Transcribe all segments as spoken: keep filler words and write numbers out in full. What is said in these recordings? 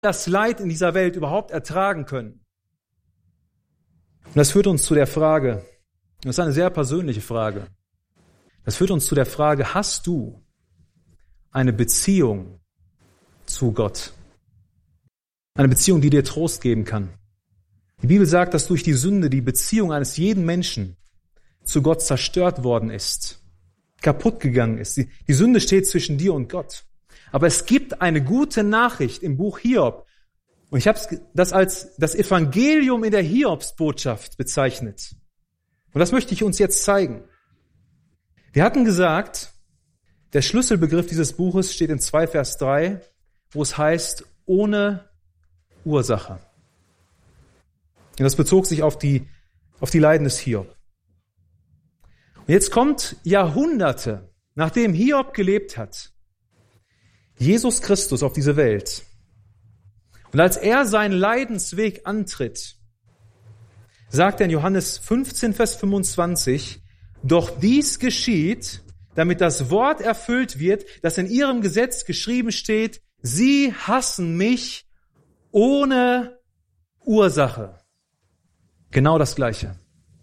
das Leid in dieser Welt überhaupt ertragen können. Und das führt uns zu der Frage, das ist eine sehr persönliche Frage, das führt uns zu der Frage, hast du eine Beziehung zu Gott? Eine Beziehung, die dir Trost geben kann. Die Bibel sagt, dass durch die Sünde die Beziehung eines jeden Menschen zu Gott zerstört worden ist, kaputt gegangen ist. Die, die Sünde steht zwischen dir und Gott. Aber es gibt eine gute Nachricht im Buch Hiob. Und ich habe das als das Evangelium in der Hiobsbotschaft bezeichnet. Und das möchte ich uns jetzt zeigen. Wir hatten gesagt, der Schlüsselbegriff dieses Buches steht in zwei Vers drei, wo es heißt, ohne Ursache. Und das bezog sich auf die, auf die Leiden des Hiob. Und jetzt kommt Jahrhunderte, nachdem Hiob gelebt hat, Jesus Christus auf diese Welt. Und als er seinen Leidensweg antritt, sagt er in Johannes fünfzehn, Vers fünfundzwanzig, doch dies geschieht, damit das Wort erfüllt wird, das in ihrem Gesetz geschrieben steht, sie hassen mich ohne Ursache. Genau das Gleiche.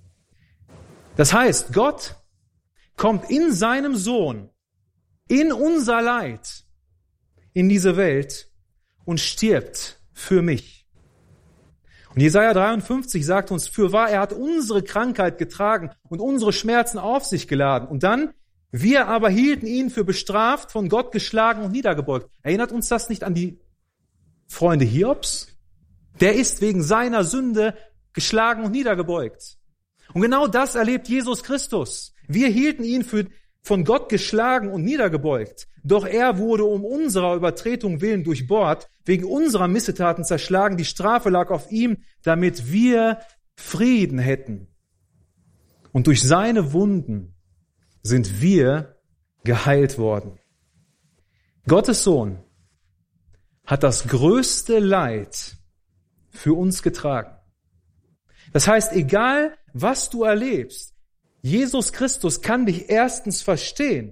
Das heißt, Gott kommt in seinem Sohn, in unser Leid, in diese Welt und stirbt für mich. Und Jesaja dreiundfünfzig sagt uns, fürwahr, er hat unsere Krankheit getragen und unsere Schmerzen auf sich geladen. Und dann, wir aber hielten ihn für bestraft, von Gott geschlagen und niedergebeugt. Erinnert uns das nicht an die Freunde Hiobs? Der ist wegen seiner Sünde geschlagen und niedergebeugt. Und genau das erlebt Jesus Christus. Wir hielten ihn für von Gott geschlagen und niedergebeugt. Doch er wurde um unserer Übertretung willen durchbohrt, wegen unserer Missetaten zerschlagen. Die Strafe lag auf ihm, damit wir Frieden hätten. Und durch seine Wunden sind wir geheilt worden. Gottes Sohn hat das größte Leid für uns getragen. Das heißt, egal was du erlebst, Jesus Christus kann dich erstens verstehen.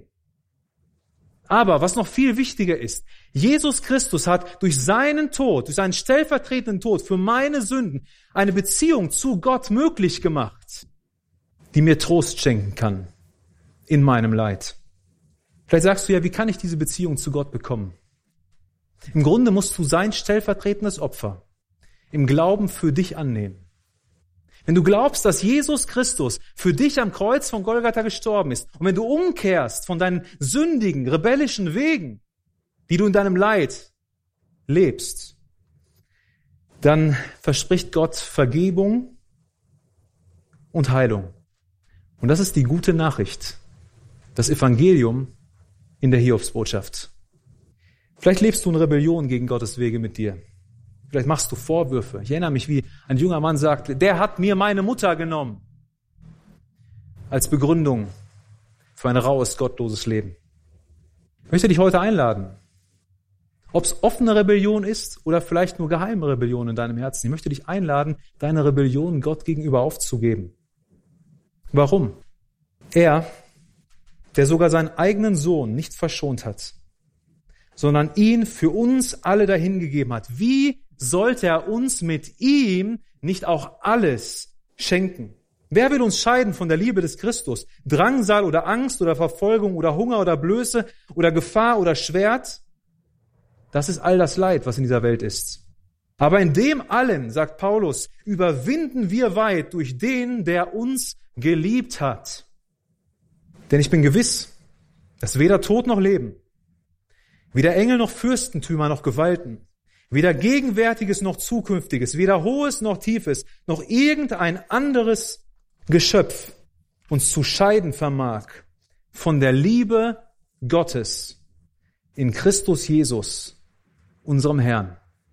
Aber was noch viel wichtiger ist, Jesus Christus hat durch seinen Tod, durch seinen stellvertretenden Tod für meine Sünden eine Beziehung zu Gott möglich gemacht, die mir Trost schenken kann in meinem Leid. Vielleicht sagst du ja, wie kann ich diese Beziehung zu Gott bekommen? Im Grunde musst du sein stellvertretendes Opfer im Glauben für dich annehmen. Wenn du glaubst, dass Jesus Christus für dich am Kreuz von Golgatha gestorben ist und wenn du umkehrst von deinen sündigen, rebellischen Wegen, die du in deinem Leid lebst, dann verspricht Gott Vergebung und Heilung. Und das ist die gute Nachricht, das Evangelium in der Hiobsbotschaft. Vielleicht lebst du in Rebellion gegen Gottes Wege mit dir. Vielleicht machst du Vorwürfe. Ich erinnere mich, wie ein junger Mann sagte, der hat mir meine Mutter genommen. Als Begründung für ein raues, gottloses Leben. Ich möchte dich heute einladen. Ob es offene Rebellion ist oder vielleicht nur geheime Rebellion in deinem Herzen. Ich möchte dich einladen, deine Rebellion Gott gegenüber aufzugeben. Warum? Er, der sogar seinen eigenen Sohn nicht verschont hat, sondern ihn für uns alle dahingegeben hat. Wie sollte er uns mit ihm nicht auch alles schenken? Wer will uns scheiden von der Liebe des Christus? Drangsal oder Angst oder Verfolgung oder Hunger oder Blöße oder Gefahr oder Schwert? Das ist all das Leid, was in dieser Welt ist. Aber in dem allen, sagt Paulus, überwinden wir weit durch den, der uns geliebt hat. Denn ich bin gewiss, dass weder Tod noch Leben, weder Engel noch Fürstentümer noch Gewalten, weder Gegenwärtiges noch Zukünftiges, weder Hohes noch Tiefes, noch irgendein anderes Geschöpf uns zu scheiden vermag von der Liebe Gottes in Christus Jesus, unserem Herrn.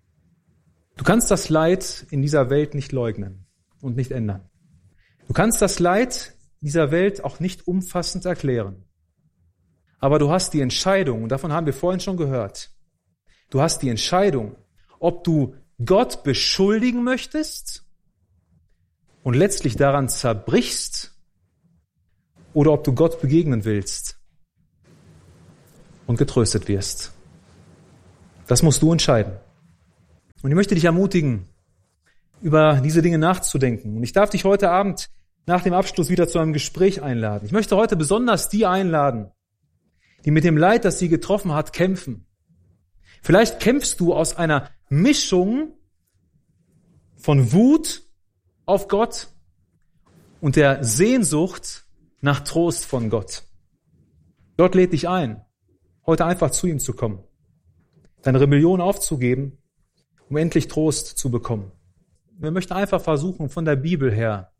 Du kannst das Leid in dieser Welt nicht leugnen und nicht ändern. Du kannst das Leid dieser Welt auch nicht umfassend erklären. Aber du hast die Entscheidung, und davon haben wir vorhin schon gehört, du hast die Entscheidung, ob du Gott beschuldigen möchtest und letztlich daran zerbrichst oder ob du Gott begegnen willst und getröstet wirst. Das musst du entscheiden. Und ich möchte dich ermutigen, über diese Dinge nachzudenken. Und ich darf dich heute Abend nach dem Abschluss wieder zu einem Gespräch einladen. Ich möchte heute besonders die einladen, die mit dem Leid, das sie getroffen hat, kämpfen. Vielleicht kämpfst du aus einer Mischung von Wut auf Gott und der Sehnsucht nach Trost von Gott. Gott lädt dich ein, heute einfach zu ihm zu kommen, deine Rebellion aufzugeben, um endlich Trost zu bekommen. Wir möchten einfach versuchen, von der Bibel her